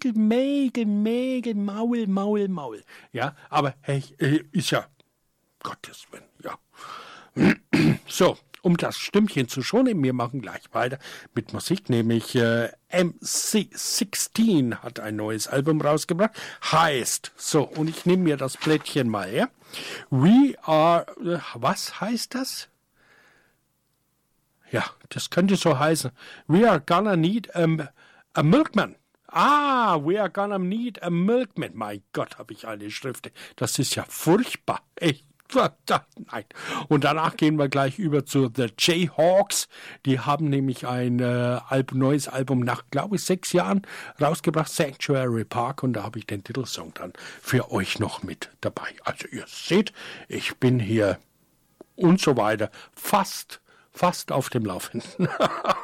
Mägel, Maul. Ja, aber hey, ist ja Gottes Willen, ja. So, um das Stimmchen zu schonen, wir machen gleich weiter mit Musik, nämlich MC16 hat ein neues Album rausgebracht, heißt, so, und ich nehme mir das Blättchen mal her, was heißt das? Ja, das könnte so heißen, We are gonna need a milkman. We are gonna need a milkman. Mein Gott, habe ich eine Schriften. Das ist ja furchtbar. Echt. Nein. Und danach gehen wir gleich über zu The Jayhawks. Die haben nämlich ein neues Album nach, glaube ich, 6 Jahren rausgebracht, Sanctuary Park. Und da habe ich den Titelsong dann für euch noch mit dabei. Also ihr seht, ich bin hier und so weiter fast auf dem Laufenden.